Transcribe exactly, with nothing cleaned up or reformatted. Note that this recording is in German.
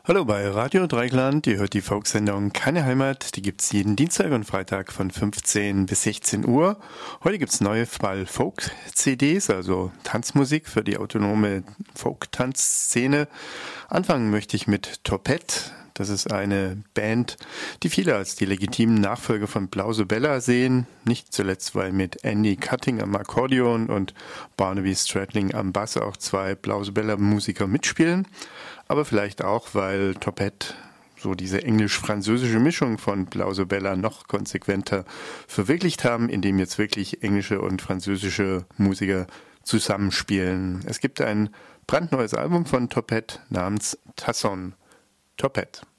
Hallo bei Radio Dreigland, ihr hört die Folksendung Keine Heimat, die gibt's jeden Dienstag und Freitag von fünfzehn bis sechzehn Uhr. Heute gibt's neue Fall Folk-C Ds, also Tanzmusik für die autonome Folk-Tanzszene. Anfangen möchte ich mit Topette. Das ist eine Band, die viele als die legitimen Nachfolger von Blausebella sehen. Nicht zuletzt, weil mit Andy Cutting am Akkordeon und Barnaby Stradling am Bass auch zwei Blausebella-Musiker mitspielen. Aber vielleicht auch, weil Topette so diese englisch-französische Mischung von Blausebella noch konsequenter verwirklicht haben, indem jetzt wirklich englische und französische Musiker zusammenspielen. Es gibt ein brandneues Album von Topette namens Tasson. Topette.